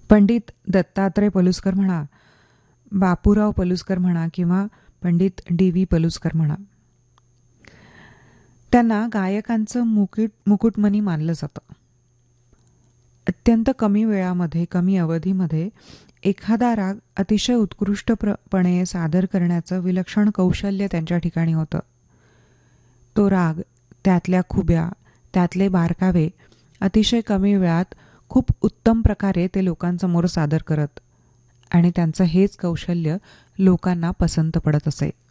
पंडित दत्तात्रय पलुसकर म्हणा, बापूराव पलुसकर म्हणा किंवा पंडित डी.व्ही. पलुसकर म्हणा, त्यांना गायकांचं मुकुटमणी मानलं जातं. अत्यंत कमी वेळामध्ये, कमी अवधीमध्ये एखादा राग अतिशय उत्कृष्टपणे सादर करण्याचं विलक्षण कौशल्य त्यांच्या ठिकाणी होतं. तो राग, त्यातल्या खुब्या, त्यातले बारकावे अतिशय कमी वेळात खूप उत्तम प्रकारे ते लोकांसमोर सादर करत आणि त्यांचं हेच कौशल्य लोकांना पसंत पडत असे.